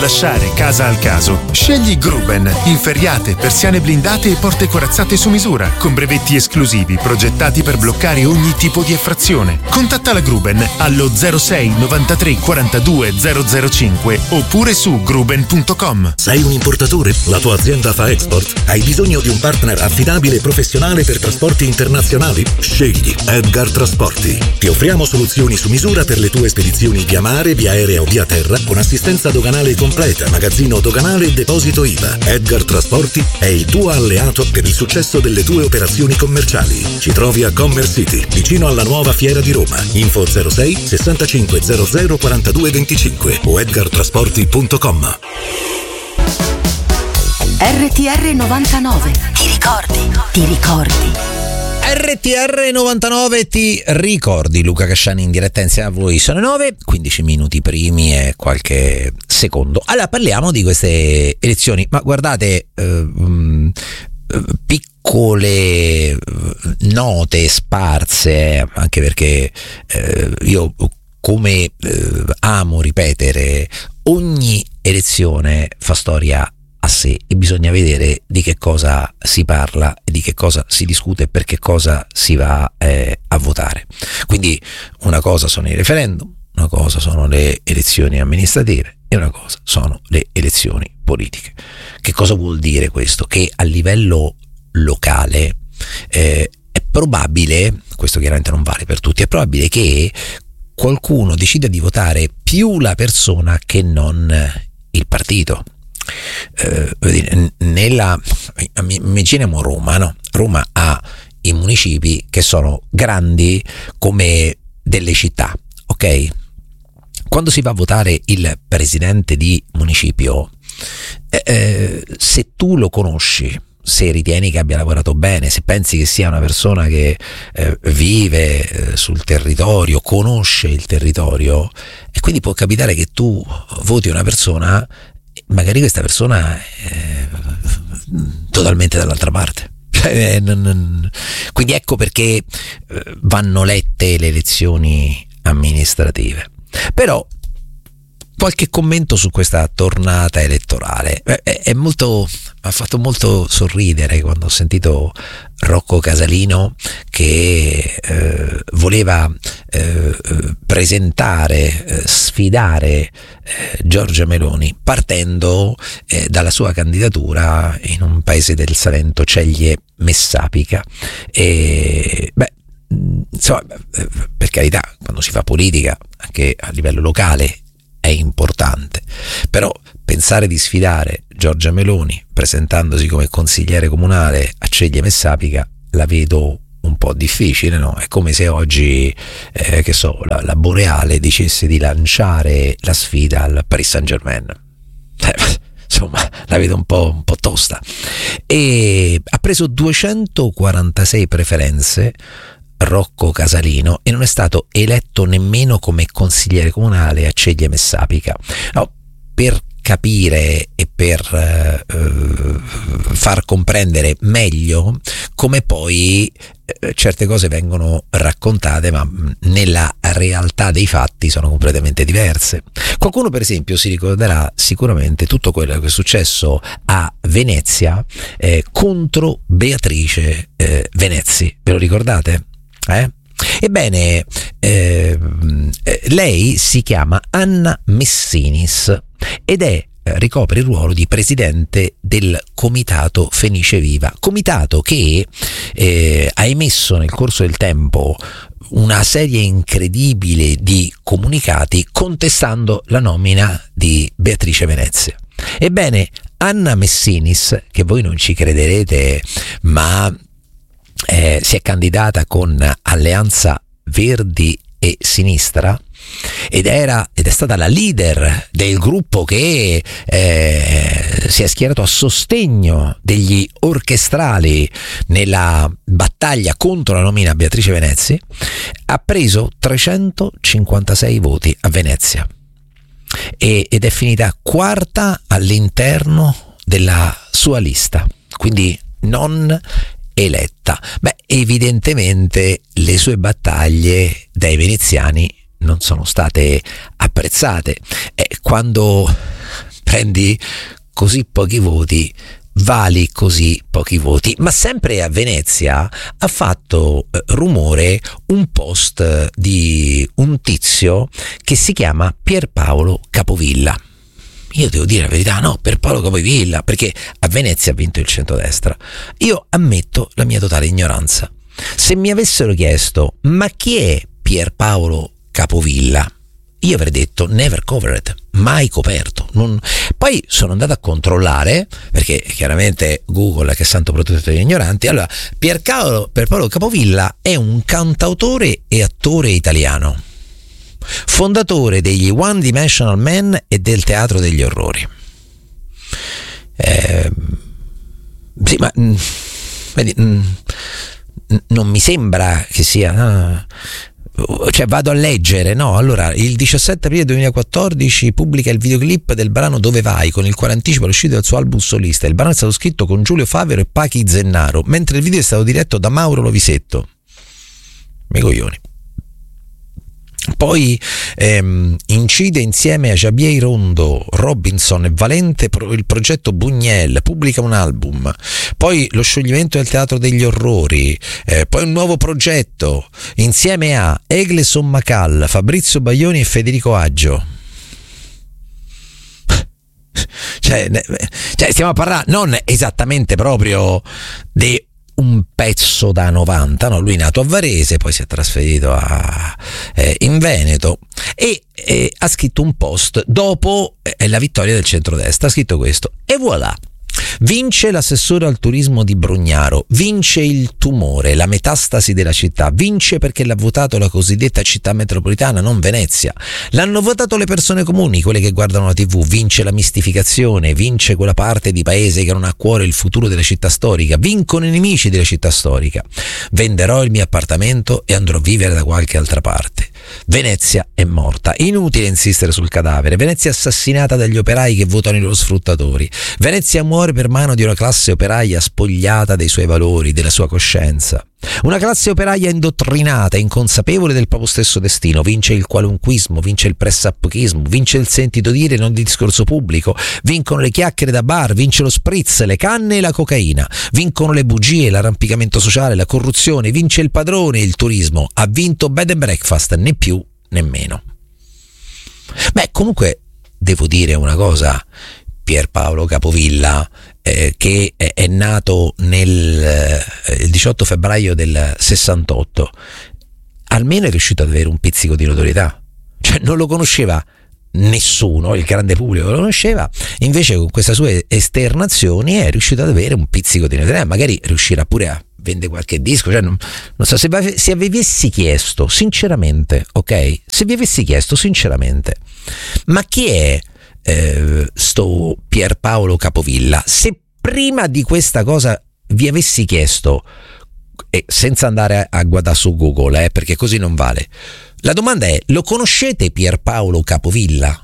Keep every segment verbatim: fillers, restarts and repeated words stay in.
lasciare casa al caso, scegli Gruben. Inferriate, persiane blindate e porte corazzate su misura, con brevetti esclusivi progettati per bloccare ogni tipo di effrazione. Contatta la Gruben allo zero sei novantatré quarantadue zero zero cinque oppure su gruben punto com. Sei un importatore? La tua azienda fa export? Hai bisogno di un partner affidabile e professionale per trasporti internazionali? Scegli Edgar Trasporti. Ti offriamo soluzioni su misura per le tue spedizioni via mare, via aerea o via terra, con assistenza doganale completa, magazzino doganale e deposito I V A. Edgar Trasporti è il tuo alleato per il successo delle tue operazioni commerciali. Ci trovi a Commerce City, vicino alla nuova Fiera di Roma. Info zero sei sessantacinque zero zero quarantadue venticinque o edgar trasporti punto com. R T R novantanove. Ti ricordi? Ti ricordi? R T R novantanove, ti ricordi? Luca Casciani in diretta insieme a voi. Sono nove, quindici minuti primi e qualche secondo. Allora parliamo di queste elezioni, ma guardate, eh, mh, piccole note sparse, anche perché eh, io come eh, amo ripetere, ogni elezione fa storia a sé e bisogna vedere di che cosa si parla e di che cosa si discute e per che cosa si va eh, a votare. Quindi una cosa sono i referendum, una cosa sono le elezioni amministrative e una cosa sono le elezioni politiche. Che cosa vuol dire questo? Che a livello locale eh, è probabile, questo chiaramente non vale per tutti, è probabile che qualcuno decida di votare più la persona che non il partito. Eh, nella immaginiamo Roma, no? Roma ha i municipi che sono grandi come delle città, ok? Quando si va a votare il presidente di municipio, eh, eh, se tu lo conosci, se ritieni che abbia lavorato bene, se pensi che sia una persona che eh, vive eh, sul territorio, conosce il territorio, e quindi può capitare che tu voti una persona, magari questa persona è totalmente dall'altra parte. Quindi ecco perché vanno lette le elezioni amministrative. Però qualche commento su questa tornata elettorale. È, è molto, mi ha fatto molto sorridere quando ho sentito Rocco Casalino che eh, voleva eh, presentare, eh, sfidare eh, Giorgia Meloni partendo eh, dalla sua candidatura in un paese del Salento, Ceglie Messapica. E beh, insomma, per carità, quando si fa politica anche a livello locale è importante, però pensare di sfidare Giorgia Meloni presentandosi come consigliere comunale a Ceglie Messapica la vedo un po' difficile, no? È come se oggi eh, che so, la, la Boreale dicesse di lanciare la sfida al Paris Saint-Germain. Eh, insomma, la vedo un po', un po' tosta. E ha preso duecentoquarantasei preferenze Rocco Casalino e non è stato eletto nemmeno come consigliere comunale a Ceglie Messapica. No, per capire e per eh, far comprendere meglio come poi eh, certe cose vengono raccontate, ma nella realtà dei fatti sono completamente diverse. Qualcuno, per esempio, si ricorderà sicuramente tutto quello che è successo a Venezia eh, contro Beatrice eh, Venezzi. Ve lo ricordate? Eh? Ebbene, eh, lei si chiama Anna Messinis ed è ricopre il ruolo di presidente del Comitato Fenice Viva, comitato che eh, ha emesso nel corso del tempo una serie incredibile di comunicati contestando la nomina di Beatrice Venezia. Ebbene, Anna Messinis, che voi non ci crederete, ma Eh, si è candidata con Alleanza Verdi e Sinistra ed era ed è stata la leader del gruppo che eh, si è schierato a sostegno degli orchestrali nella battaglia contro la nomina a Beatrice Venezzi. Ha preso trecentocinquantasei voti a Venezia e, ed è finita quarta all'interno della sua lista, quindi non eletta. Beh, evidentemente le sue battaglie dai veneziani non sono state apprezzate. E quando prendi così pochi voti, vali così pochi voti. Ma sempre a Venezia ha fatto eh, rumore un post di un tizio che si chiama Pierpaolo Capovilla. Io devo dire la verità, no, Pierpaolo Capovilla, perché a Venezia ha vinto il centrodestra. Io ammetto la mia totale ignoranza. Se mi avessero chiesto ma chi è Pierpaolo Capovilla, io avrei detto never covered, mai coperto. Non... Poi sono andato a controllare, perché chiaramente Google, che è santo protettore degli ignoranti. Allora, Pierpaolo, Pierpaolo Capovilla è un cantautore e attore italiano, fondatore degli One Dimensional Man e del Teatro degli Orrori. Eh, sì, ma mh, vedi, mh, non mi sembra che sia... Ah, cioè vado a leggere, no? Allora, il diciassette aprile duemilaquattordici pubblica il videoclip del brano Dove vai, con il cuore anticipo all'uscita del suo album solista. Il brano è stato scritto con Giulio Favero e Pachi Zennaro, mentre il video è stato diretto da Mauro Lovisetto. Me coglioni. Poi ehm, incide insieme a Javier Rondo, Robinson e Valente pro, il progetto Buñuel, pubblica un album. Poi lo scioglimento del Teatro degli Orrori, eh, poi un nuovo progetto insieme a Egleson Macal, Fabrizio Baglioni e Federico Aggio. Cioè, cioè stiamo a parlare non esattamente proprio di un pezzo da novanta, no? Lui è nato a Varese, poi si è trasferito a, eh, in Veneto e eh, ha scritto un post dopo eh, la vittoria del centrodestra. Ha scritto questo e voilà: vince l'assessore al turismo di Brugnaro, vince il tumore, la metastasi della città, vince perché l'ha votato la cosiddetta città metropolitana, non Venezia. L'hanno votato le persone comuni, quelle che guardano la tivù, vince la mistificazione, vince quella parte di paese che non ha a cuore il futuro della città storica, vincono i nemici della città storica. Venderò il mio appartamento e andrò a vivere da qualche altra parte. Venezia è morta, inutile insistere sul cadavere. Venezia è assassinata dagli operai che votano i loro sfruttatori. Venezia muore per mano di una classe operaia spogliata dei suoi valori, della sua coscienza. Una classe operaia indottrinata, inconsapevole del proprio stesso destino. Vince il qualunquismo, vince il pressappochismo, vince il sentito dire, non il discorso pubblico. Vincono le chiacchiere da bar, vince lo spritz, le canne e la cocaina. Vincono le bugie, l'arrampicamento sociale, la corruzione. Vince il padrone, il turismo. Ha vinto bed and breakfast, né più né meno. Beh, comunque devo dire una cosa. Pierpaolo Capovilla, eh, che è, è nato nel eh, il diciotto febbraio del sessantotto, almeno è riuscito ad avere un pizzico di notorietà. Cioè non lo conosceva nessuno, il grande pubblico lo conosceva, invece con queste sue esternazioni è riuscito ad avere un pizzico di notorietà, magari riuscirà pure a vendere qualche disco. Cioè non, non so, se, se vi avessi chiesto sinceramente, ok, se vi avessi chiesto sinceramente, ma chi è Eh, sto Pierpaolo Capovilla, se prima di questa cosa vi avessi chiesto, e senza andare a, a guardare su Google, eh, perché così non vale, la domanda è: lo conoscete Pierpaolo Capovilla?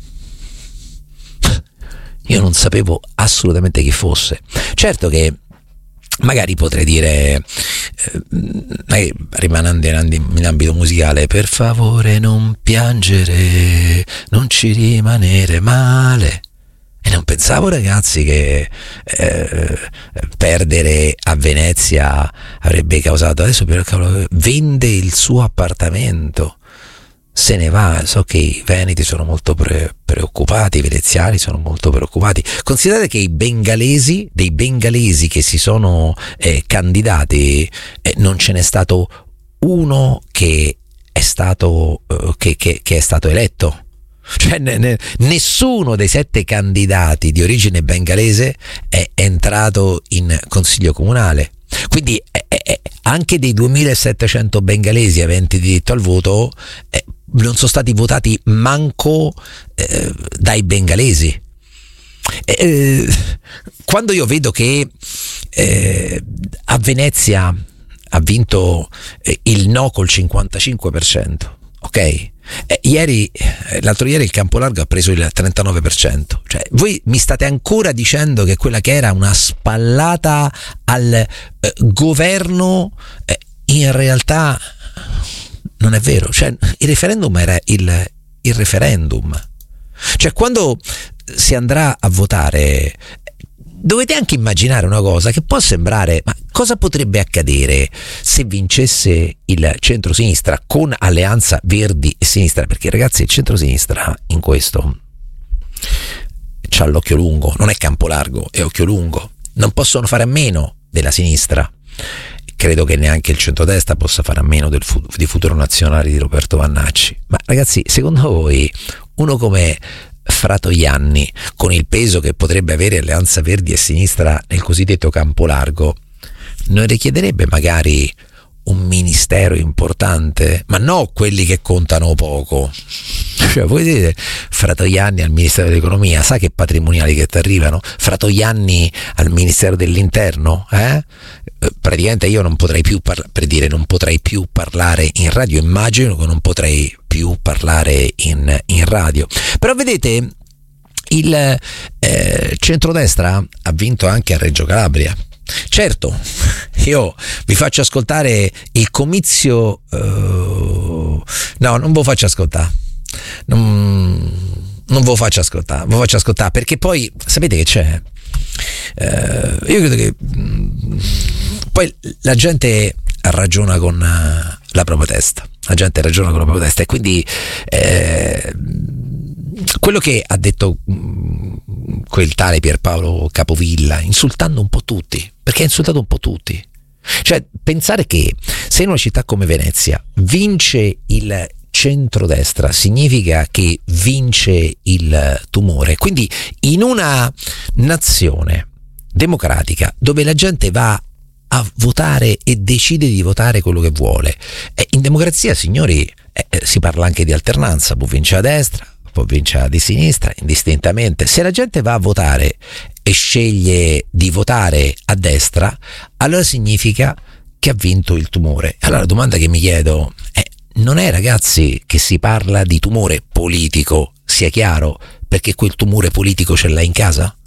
Io non sapevo assolutamente chi fosse. Certo che magari potrei dire, eh, rimanendo in ambito musicale, per favore non piangere, non ci rimanere male. E non pensavo, ragazzi, che eh, perdere a Venezia avrebbe causato. Adesso però cavolo, vende il suo appartamento, se ne va. So che i veneti sono molto pre- preoccupati, i veneziani sono molto preoccupati. Considerate che i bengalesi, dei bengalesi che si sono eh, candidati, eh, non ce n'è stato uno che è stato eh, che, che, che è stato eletto. Cioè ne, ne, nessuno dei sette candidati di origine bengalese è entrato in consiglio comunale. Quindi eh, eh, anche dei duemilasettecento bengalesi aventi diritto al voto eh, non sono stati votati manco eh, dai bengalesi. Eh, quando io vedo che eh, a Venezia ha vinto eh, il no col cinquantacinque per cento, ok? Eh, ieri, l'altro ieri il Campolargo ha preso il trentanove per cento. Cioè, voi mi state ancora dicendo che quella che era una spallata al eh, governo eh, in realtà non è vero. Cioè, il referendum era il, il referendum. Cioè, quando si andrà a votare, dovete anche immaginare una cosa che può sembrare, ma cosa potrebbe accadere se vincesse il centrosinistra con Alleanza Verdi e Sinistra? Perché ragazzi, il centrosinistra in questo c'ha l'occhio lungo, non è campo largo, è occhio lungo, non possono fare a meno della sinistra. Credo che neanche il centrodestra possa fare a meno del fu- di Futuro Nazionale di Roberto Vannacci. Ma ragazzi, secondo voi uno come Fratoianni, con il peso che potrebbe avere Alleanza Verdi e Sinistra nel cosiddetto campo largo, non richiederebbe magari un ministero importante? Ma no quelli che contano poco. Cioè, voi vedete Fratoianni al Ministero dell'Economia, sa che patrimoniali che ti arrivano? Fratoianni al Ministero dell'Interno, eh? Praticamente io non potrei più par- per dire non potrei più parlare in radio, immagino che non potrei più parlare in, in radio. Però vedete, il eh, centrodestra ha vinto anche a Reggio Calabria. Certo, io vi faccio ascoltare il comizio, uh, no, non ve lo faccio ascoltare, non, non ve lo faccio ascoltare, ve lo faccio ascoltare perché poi sapete che c'è, uh, io credo che mh, poi la gente ragiona con uh, la propria testa, la gente ragiona con la propria testa e quindi eh, quello che ha detto mh, quel tale Pierpaolo Capovilla, insultando un po' tutti, perché ha insultato un po' tutti. Cioè, pensare che se in una città come Venezia vince il centrodestra significa che vince il tumore. Quindi in una nazione democratica dove la gente va a votare e decide di votare quello che vuole, e in democrazia, signori, eh, si parla anche di alternanza, può vincere a destra, può vincere di sinistra, indistintamente. Se la gente va a votare e sceglie di votare a destra, allora significa che ha vinto il tumore. Allora la domanda che mi chiedo è: non è, ragazzi, che si parla di tumore politico, sia chiaro, perché quel tumore politico ce l'hai in casa?